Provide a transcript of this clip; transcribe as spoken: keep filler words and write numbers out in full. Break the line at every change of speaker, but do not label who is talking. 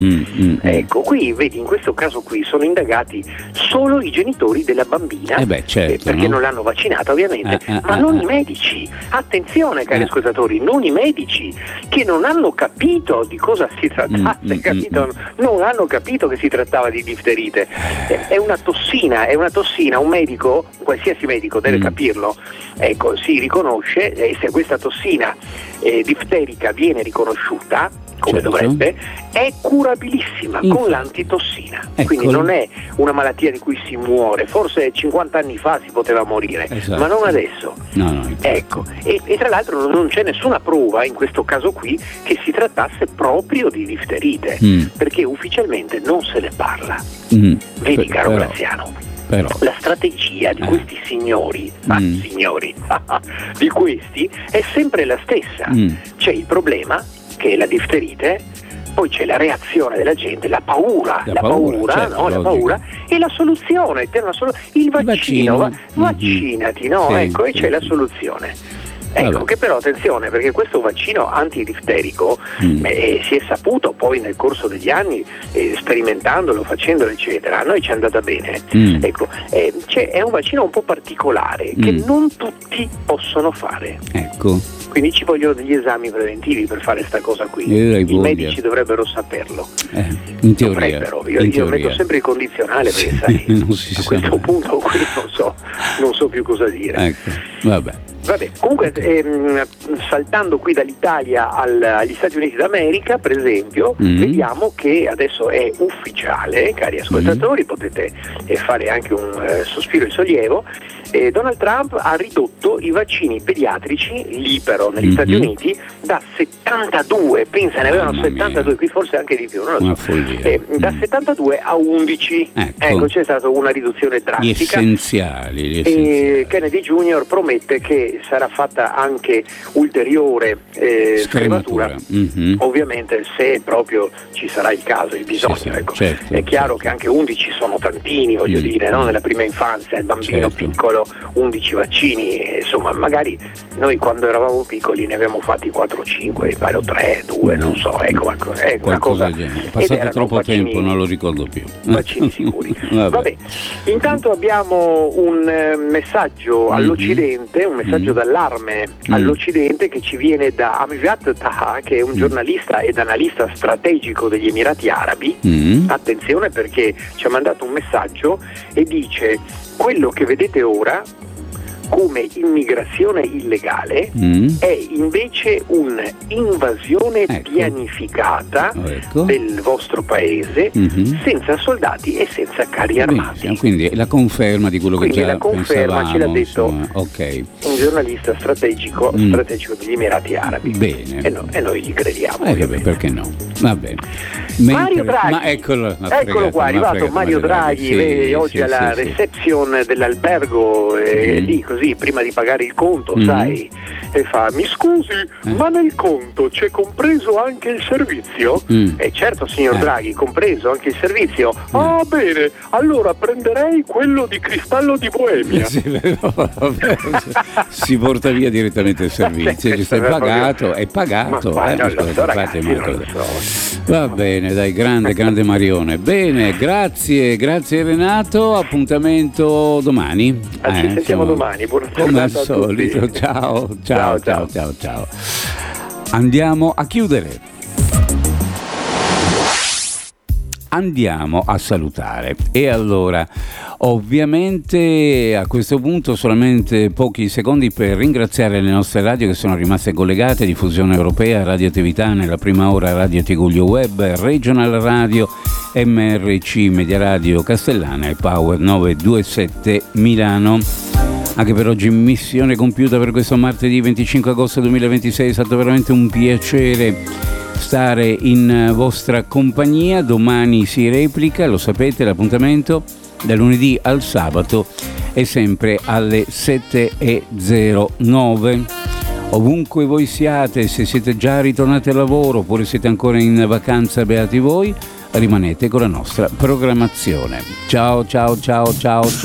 Mm, mm,
ecco, qui vedi, in questo caso qui sono indagati solo i genitori della bambina,
eh beh, certo,
eh, perché
no?
non l'hanno vaccinata ovviamente,
eh, eh,
ma
eh,
non
eh.
i medici. Attenzione cari
Eh.
ascoltatori, non i medici che non hanno capito di cosa si trattasse,
Mm, mm,
capito?
mm,
Non hanno capito che si trattava di difterite. Eh, È una tossina, è una tossina, un medico, qualsiasi medico deve
Mm.
capirlo, ecco, si riconosce, e se questa tossina eh, difterica viene riconosciuta, come
Certo.
dovrebbe, è curabilissima
Infatti.
con l'antitossina.
Ecco.
Quindi non è una malattia di cui si muore, forse cinquanta anni fa si poteva morire,
Esatto.
ma non adesso.
No, no, infatti.
Ecco, e, e tra l'altro non c'è nessuna prova in questo caso qui che si trattasse proprio di difterite,
Mm.
perché ufficialmente non se ne parla.
Mm.
Vedi,
Pe-
caro
però,
Graziano,
però.
la strategia di
Eh.
questi signori, ah,
Mm.
signori, di questi è sempre la stessa.
Mm.
C'è il problema che è la difterite, poi c'è la reazione della gente, la paura,
La
la,
paura,
paura,
certo,
no? la
logico.
paura e la soluzione, c'è una solu- il vaccino,
vaccino.
va-
Mhm.
vaccinati, no?
Sì,
ecco, e
sì,
c'è la
sì.
soluzione. Ecco,
Vabbè.
che però attenzione, perché questo vaccino antidifterico
Mm.
eh, si è saputo poi nel corso degli anni, eh, sperimentandolo, facendolo eccetera, a noi ci è andata bene.
Mm.
Ecco, eh, c'è- è un vaccino un po' particolare che
Mm.
non tutti possono fare.
Ecco.
Quindi ci vogliono degli esami preventivi per fare sta cosa qui.
Io hai
I
voglia.
medici dovrebbero saperlo.
Eh, in teoria.
Dovrebbero. Io,
in
io
teoria.
metto sempre il condizionale perché
Sì,
sai,
non si
a
sa
questo
mai.
punto qui non so, non so più cosa dire.
Ecco, vabbè.
Vabbè, comunque ehm, saltando qui dall'Italia al- agli Stati Uniti d'America, per esempio,
Mm.
vediamo che adesso è ufficiale, cari ascoltatori, potete eh, fare anche un eh, sospiro di sollievo. Eh, Donald Trump ha ridotto i vaccini pediatrici, lì però negli
Mhm.
Stati Uniti, da settantadue, pensa ne avevano
Mamma mia.
settantadue, qui forse anche di più, non lo so.
Una follia.
Eh, da
Mm.
settantadue a undici,
Ecco.
ecco, c'è stata una riduzione
Gli
drastica.
essenziali, gli
E
essenziali.
Kennedy Junior promette che sarà fatta anche ulteriore eh,
Scrematura.
scrematura,
Mhm.
ovviamente se proprio ci sarà il caso, il bisogno.
Sì, sì,
ecco.
certo,
È chiaro
certo.
che anche undici sono tantini, voglio
Mm.
dire, no? Nella prima infanzia, il bambino
Certo.
piccolo, undici vaccini, e, insomma magari noi quando eravamo piccoli ne abbiamo fatti quattro cinque, o tre, due, non so, ecco, ecco, è una
Qualcosa
cosa.
del genere. È
ed
passato
erano
troppo
vaccini-
tempo, non lo ricordo più.
Vaccini sicuri.
Vabbè.
Vabbè, intanto abbiamo un eh, messaggio
Mhm.
all'Occidente, un messaggio
Mhm.
d'allarme
Mm.
all'Occidente che ci viene da Amjad Taha, che è un
Mm.
giornalista ed analista strategico degli Emirati Arabi.
Mm.
Attenzione perché ci ha mandato un messaggio e dice: quello che vedete ora come immigrazione illegale
Mm.
è invece un'invasione
Ecco.
pianificata
Ecco.
del vostro paese,
Mhm.
senza soldati e senza carri armati.
Benissimo, quindi è la conferma di quello
Quindi
che già
la conferma
pensavamo,
ce l'ha detto
insomma. Ok,
un giornalista strategico,
Mm.
strategico degli Emirati Arabi.
bene.
E, no- e noi gli crediamo.
Eh, vabbè,
ovviamente.
perché no? Va bene.
Mario Draghi,
Ma eccolo, l'ha
eccolo
fregato,
qua, è
l'ha
arrivato
fregato
Mario Draghi,
Sì,
vedi, oggi
sì,
alla
sì, sì.
reception dell'albergo, eh,
Mm.
lì così, prima di pagare il conto,
Mm.
sai, e fa: mi scusi,
Eh.
ma nel conto c'è compreso anche il servizio?
Mm.
E certo, signor
Eh.
Draghi, compreso anche il servizio. Ah, bene, allora prenderei quello di Cristallo di Boemia.
Sì, però, vabbè, si porta via direttamente il servizio, ci stai
Questo è
pagato, è pagato.
Ma
eh,
non lo
scusa,
so,
fate
ragazzi,
mai
non lo
cosa.
so.
Va bene, dai, grande, grande Marione. Bene, grazie, grazie Renato, appuntamento domani.
Ah, ci
Eh,
sentiamo
insomma,
domani, buona
come al
giornata a
solito.
tutti.
Ciao, ciao,
Ciao,
ciao,
ciao.
ciao, ciao. Andiamo a chiudere. Andiamo a salutare e allora ovviamente a questo punto solamente pochi secondi per ringraziare le nostre radio che sono rimaste collegate: Diffusione Europea, Radio Attività, nella prima ora Radio Tiguglio Web, Regional Radio, M R C Media Radio Castellana e Power novecentoventisette Milano. Anche per oggi missione compiuta per questo martedì venticinque agosto duemilaventisei, è stato veramente un piacere stare in vostra compagnia. Domani si replica, lo sapete, l'appuntamento da lunedì al sabato è sempre alle sette e zero nove. Ovunque voi siate, se siete già ritornati al lavoro oppure siete ancora in vacanza, beati voi, rimanete con la nostra programmazione. Ciao ciao ciao ciao.